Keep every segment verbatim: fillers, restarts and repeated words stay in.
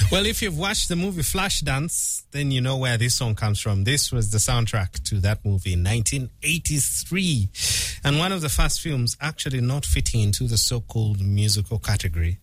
Well, if you've watched the movie Flashdance, then you know where this song comes from. This was the soundtrack to that movie in nineteen eighty-three. And one of the first films actually not fitting into the so-called musical category.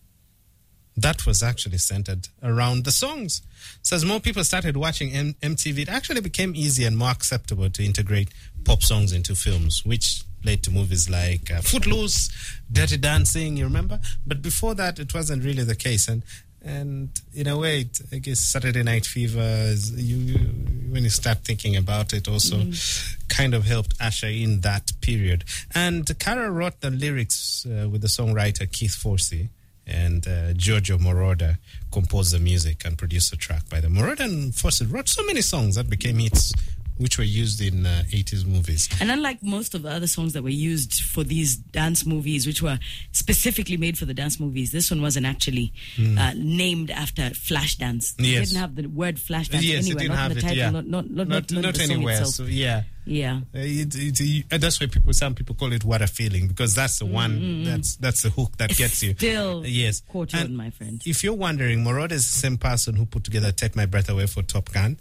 That was actually centered around the songs. So as more people started watching M- MTV, it actually became easier and more acceptable to integrate pop songs into films, which led to movies like uh, Footloose, Dirty Dancing, you remember? But before that, it wasn't really the case. And and in a way, it, I guess Saturday Night Fever, is, you, you when you start thinking about it, also mm. kind of helped usher in that period. And Cara wrote the lyrics uh, with the songwriter Keith Forsey, and uh, Giorgio Moroder composed the music and produced the track by them. Moroder and Forsey wrote so many songs that became hits, which were used in uh, eighties movies. And unlike most of the other songs that were used for these dance movies, which were specifically made for the dance movies, this one wasn't actually mm. uh, named after Flashdance. It yes. didn't have the word Flashdance yes, anywhere, it didn't not have in the it, title, yeah. not, not, not, not, not, not the anywhere. song itself. So, yeah. Yeah. Uh, it, it, it, that's why people, some people call it What a Feeling, because that's the one, mm-hmm. that's that's the hook that gets you. Still yes. caught on, my friend. If you're wondering, Moroder is the same person who put together Take My Breath Away for Top Gun.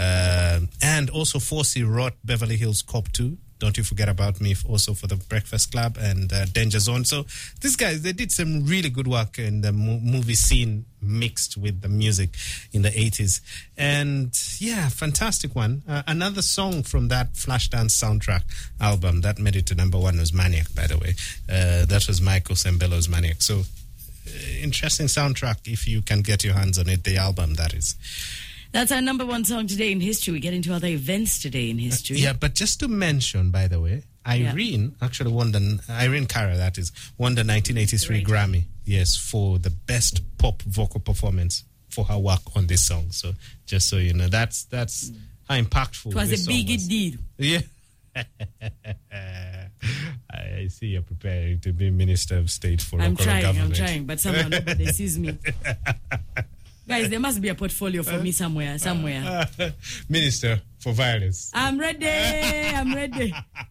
Uh, and also Forsey wrote Beverly Hills Cop two. Don't You Forget About Me, also for the Breakfast Club and uh, Danger Zone. So these guys, they did some really good work in the mo- movie scene mixed with the music in the eighties. And yeah, fantastic one. Uh, another song from that Flashdance soundtrack album that made it to number one was Maniac, by the way. Uh, that was Michael Sembello's Maniac. So uh, interesting soundtrack if you can get your hands on it, the album, that is. That's our number one song today in history. We get into other events today in history. Uh, yeah, but just to mention, by the way, Irene yeah. actually won the, Irene Cara, that is, won the nineteen eighty-three Great. Grammy, yes, for the best pop vocal performance for her work on this song. So, just so you know, that's that's mm. how impactful it was. This a big was. deal. Yeah. I see you're preparing to be Minister of State for I'm local trying, government. I'm trying, but somehow nobody sees me. Guys, there must be a portfolio for me somewhere, somewhere. Uh, Minister for Violence. I'm ready. I'm ready.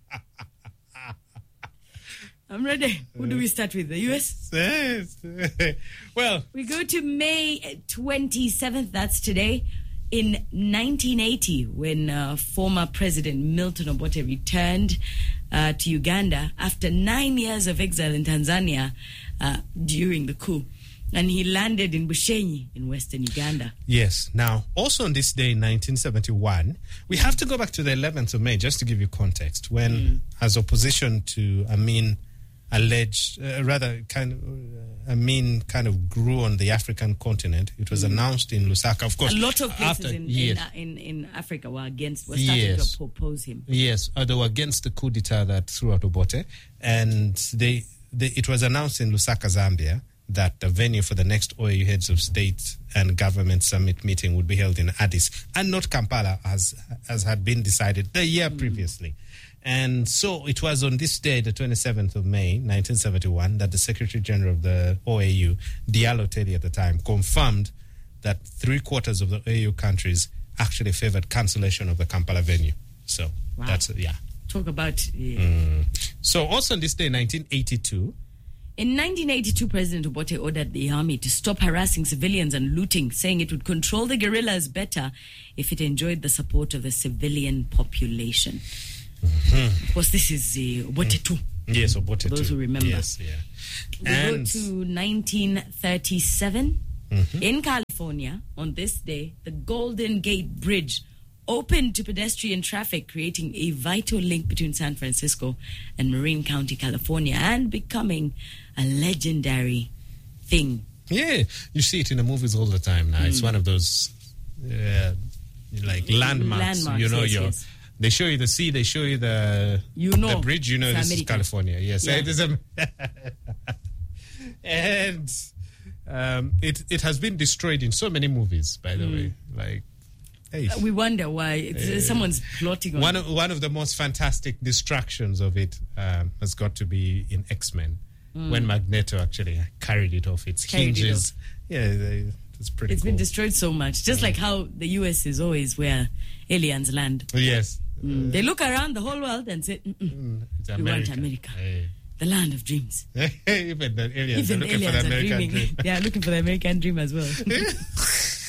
I'm ready. Who do we start with? The U S? Yes. Well, we go to May twenty-seventh. That's today. In nineteen eighty, when uh, former President Milton Obote returned uh, to Uganda after nine years of exile in Tanzania uh, during the coup. And he landed in Bushenyi in western Uganda. Yes. Now, also on this day in nineteen seventy-one, we have to go back to the eleventh of May, just to give you context, when, mm. as opposition to Amin alleged, uh, rather, kind of, uh, Amin kind of grew on the African continent. It was mm. announced in Lusaka, of course. A lot of places after, in, yes. in, in, in Africa were against, were starting yes. to oppose him. Yes, uh, they were against the coup d'etat that threw out Obote. And they, they, it was announced in Lusaka, Zambia, that the venue for the next O A U Heads of State and Government Summit meeting would be held in Addis and not Kampala, as as had been decided the year mm. previously. And so it was on this day, the twenty-seventh of May, nineteen seventy-one, that the Secretary General of the O A U, Diallo Teddy at the time, confirmed that three quarters of the O A U countries actually favored cancellation of the Kampala venue. So wow. that's, yeah. Talk about... Yeah. Mm. So also on this day, nineteen eighty-two... In nineteen eighty-two, President Obote ordered the army to stop harassing civilians and looting, saying it would control the guerrillas better if it enjoyed the support of the civilian population. Mm-hmm. Of course, this is uh, Obote two. Yes, Obote two. Those who remember. Yes, yeah. We and go to nineteen thirty-seven. Mm-hmm. In California, on this day, the Golden Gate Bridge opened to pedestrian traffic, creating a vital link between San Francisco and Marin County, California, and becoming a legendary thing. Yeah, you see it in the movies all the time now. Mm. It's one of those uh, like landmarks. landmarks you know, yes, you're, yes. they show you the sea, they show you the you know, the bridge. You know, this America. Is California. Yes, yeah. it is a and um, it it has been destroyed in so many movies. By the mm. way, like. Hey. We wonder why it's, uh, someone's plotting on one it. Of, one of the most fantastic distractions of it um, has got to be in X-Men mm. when Magneto actually carried it off its carried hinges. It off. Yeah, it's pretty It's cool. been destroyed so much. Just mm. like how the U S is always where aliens land. Yes. Mm. Uh, they look around the whole world and say, mm, it's we want America. Hey. The land of dreams. Even the aliens Even are looking aliens for the American dreaming. dream. They are looking for the American dream as well.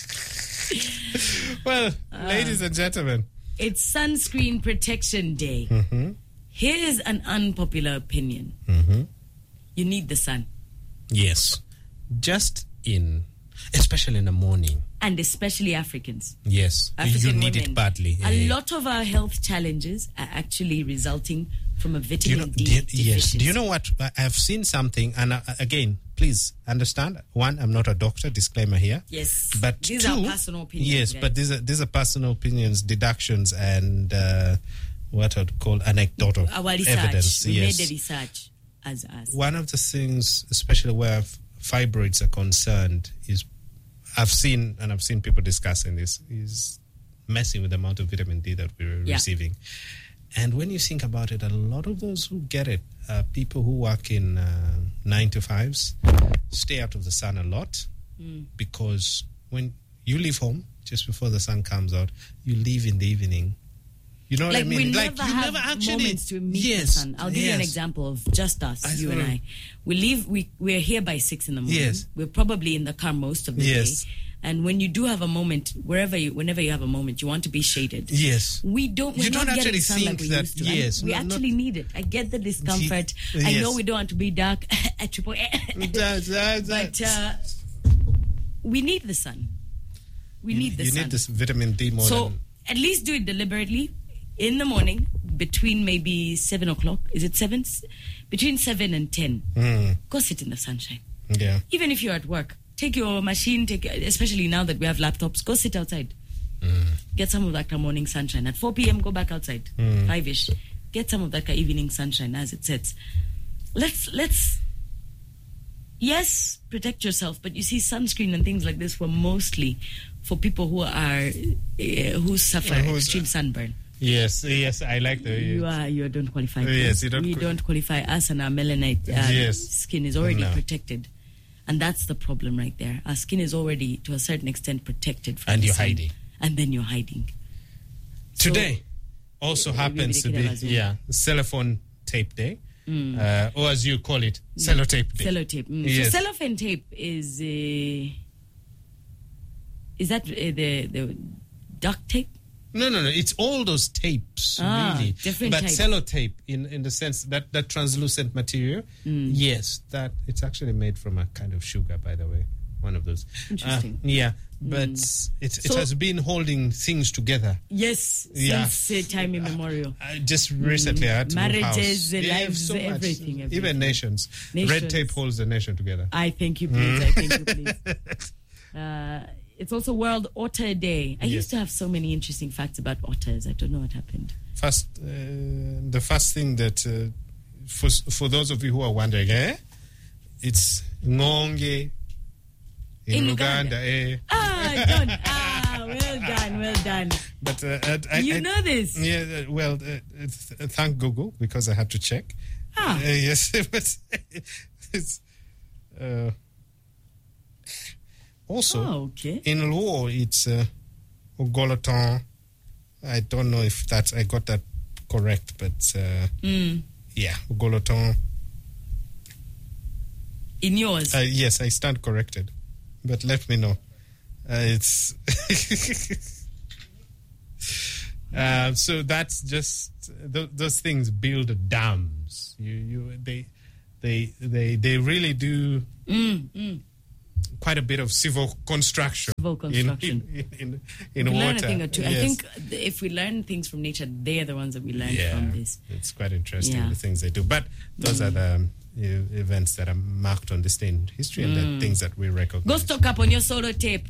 Well, uh, ladies and gentlemen, it's Sunscreen Protection Day. Mm-hmm. Here's an unpopular opinion. Mm-hmm. You need the sun. Yes. Just in, especially in the morning. And especially Africans. Yes. African you need women. it badly. A eh. lot of our health challenges are actually resulting from a vitamin Do you know, D do you, deficiency. yes. Do you know what? I've seen something, and uh, again, please understand. One, I'm not a doctor. Disclaimer here. Yes. But these two, are personal opinions. Yes, guys. but these are these are personal opinions, deductions, and uh, what I'd call anecdotal Our research. evidence. We yes. made the research as us. One of the things, especially where f- fibroids are concerned, is I've seen and I've seen people discussing this is messing with the amount of vitamin D that we're Yeah. receiving. And when you think about it, a lot of those who get it are people who work in uh, nine to fives, stay out of the sun a lot, Mm. because when you leave home just before the sun comes out, you leave in the evening. You know what Like I mean? we like never you have never actually moments to meet yes, the sun. I'll give you an yes. example of just us, I you and thought- I. We leave. We we're here by six in the morning. Yes. We're probably in the car most of the Yes. day. And when you do have a moment, wherever you, whenever you have a moment, you want to be shaded. Yes. We don't. We're You not don't getting actually sun think like we that- used to. yes, And we not- actually not- need it. I get the discomfort. Ye- I know yes. we don't want to be dark at triple A. That- that- But that- uh, we need the sun. We you, need the you sun. need this vitamin D more So than at least do it deliberately in the morning between maybe seven o'clock. Is it seven? S- Between seven and ten. Mm, Go sit in the sunshine. yeah. Even if you're at work, take your machine. Take especially now that we have laptops. Go sit outside. Mm. Get some of that morning sunshine. At four p.m. Go back outside. Mm. Five ish. Get some of that evening sunshine as it sets. Let's let's. Yes, protect yourself, but you see, sunscreen and things like this were mostly for people who are uh, who suffer Uh, who's- extreme sunburn. Yes, yes, I like the You are you don't qualify. Uh, yes, you don't we qual- don't qualify. Us and our melanite uh, Yes. skin is already No. protected, and that's the problem right there. Our skin is already to a certain extent protected from And the you're sun. hiding. and then you're hiding. So- Today also Uh, happens to be Amazon. yeah cellophane tape day, Mm. uh, or as you call it, sellotape day. Sellotape. Mm. Yes. So cellophane tape is uh, is that uh, the the duct tape? No, no, no. It's all those tapes, Ah, really. different but types. sellotape, in, in the sense that that translucent material, Mm. yes, that it's actually made from a kind of sugar, by the way. One of those. Interesting. Uh, yeah, but Mm. it, it So- has been holding things together. Yes, Yeah. since uh, time immemorial. Uh, just recently, I had to move Marriages, house. uh, Yeah, lives, so much. everything, everything. Even nations. Nations. Red tape holds the nation together. I thank you, please. I thank you, please. Uh, it's also World Otter Day. I Yes. used to have so many interesting facts about otters. I don't know what happened. First, uh, the first thing that, uh, for for those of you who are wondering, eh, it's Ngonge in, In Uganda, Uganda. eh? Ah, John. Ah, well done, well done. But uh, uh, I, You I- know this. Yeah, uh, well, uh, it's, uh, thank Google because I had to check. Ah. Uh, yes, but it's uh, also Oh, okay. in Luo it's uh, Ogoloton. I don't know if that's I got that correct, but uh, Mm. yeah, Ogoloton. In yours. Uh, yes, I stand corrected, but let me know. Uh, it's uh, so that's just th- those things build dams. You you they they they they really do Mm, mm. quite a bit of civil construction. Civil construction. in in, in, in we water. learn a thing or two. I Yes. think th- if we learn things from nature, they are the ones that we learn yeah, from this. it's quite interesting Yeah. the things they do. But those are the um, e- events that are marked on this day in history and the things that we recognize. Go stock up on your solo tape.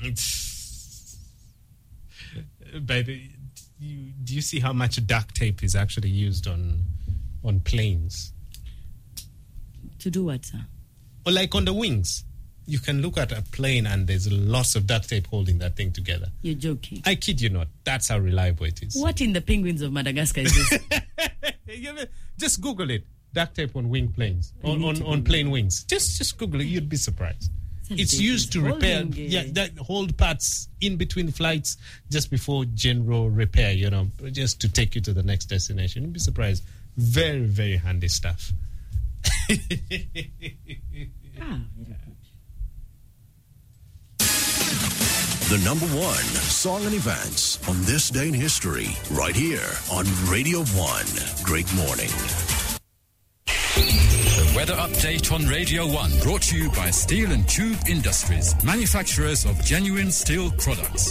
By the, you, do you see how much duct tape is actually used on on planes? To do what, sir? Or like on the wings. You can look at a plane and there's lots of duct tape holding that thing together. You're joking. I kid you not. That's how reliable it is. What in the penguins of Madagascar is this? Just Google it. Duct tape on wing planes. I On, need on, to on Google plane wings. Just just Google it. You'd be surprised. Self It's tape used is to repair, holding, uh, yeah, that hold parts in between flights just before general repair, you know, just to take you to the next destination. You'd be surprised. Very, very handy stuff. Ah, very good. The number one song and events on this day in history, right here on Radio one. Great morning. The weather update on Radio one, brought to you by Steel and Tube Industries, manufacturers of genuine steel products.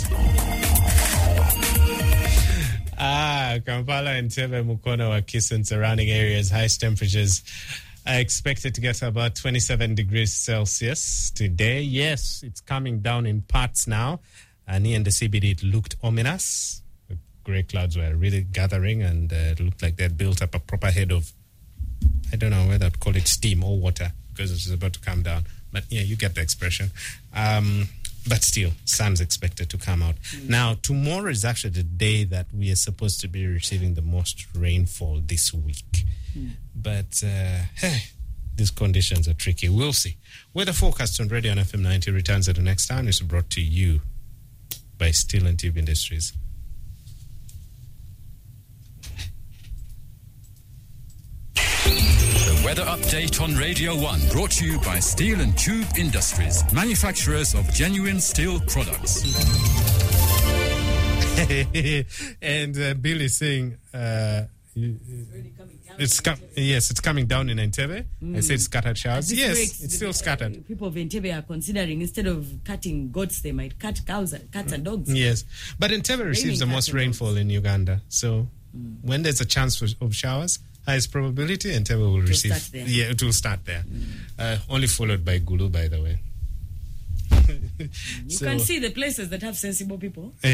Ah, Kampala and Entebbe, Mukono, Wakiso and surrounding areas, highest temperatures are expected to get about twenty-seven degrees Celsius today. Yes, it's coming down in parts now. And near in the C B D, it looked ominous. The grey clouds were really gathering, and uh, it looked like they had built up a proper head of, I don't know whether I'd call it steam or water, because it's about to come down. But yeah, you get the expression. Um, but still, sun's expected to come out. Mm. Now, tomorrow is actually the day that we are supposed to be receiving the most rainfall this week. Mm. But, uh, hey, these conditions are tricky. We'll see. Weather forecast on Radio on F M ninety returns at the next time. It's brought to you by Steel and Tube Industries. The weather update on Radio one, brought to you by Steel and Tube Industries, manufacturers of genuine steel products. And uh, Bill is saying, uh, it's com- yes, it's coming down in Entebbe. Mm. I said scattered showers. Yes, breaks, it's still scattered. People of Entebbe are considering, instead of cutting goats, they might cut cows, cats and dogs. Yes, but Entebbe receives the most rainfall dogs. in Uganda. So mm. when there's a chance for, of showers, highest probability, Entebbe will to receive. Start there. Yeah, it will start there. Mm. Uh, only followed by Gulu, by the way. You so, can see the places that have sensible people. Uh,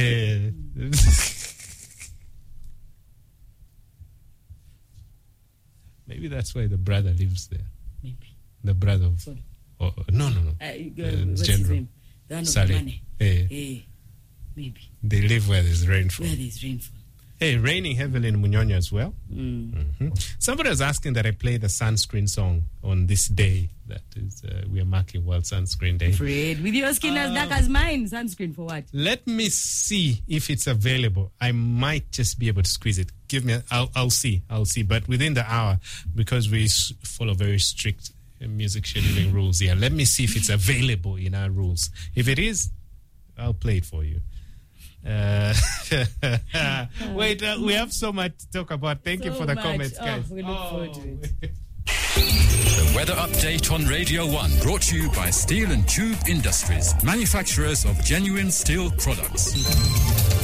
Maybe that's why the brother lives there. Maybe. The brother of... Oh, no, no, no. Uh, uh, what's his name? The one of Mane. Hey. Hey. Maybe. They live where there's rainfall. Where there's rainfall. Hey, raining heavily in Munyonyo as well. Mm. Mm-hmm. Somebody was asking that I play the sunscreen song on this day. That is, uh, we are marking World Sunscreen Day. Fred, with your skin uh, as dark as mine, sunscreen for what? Let me see if it's available. I might just be able to squeeze it. Give me, a, I'll, I'll see, I'll see. But within the hour, because we follow very strict music scheduling rules here, let me see if it's available in our rules. If it is, I'll play it for you. Uh, wait, uh, we have so much to talk about. Thank so you for the much. comments, guys. Oh, we look oh. forward to it. The weather update on Radio one, brought to you by Steel and Tube Industries, manufacturers of genuine steel products.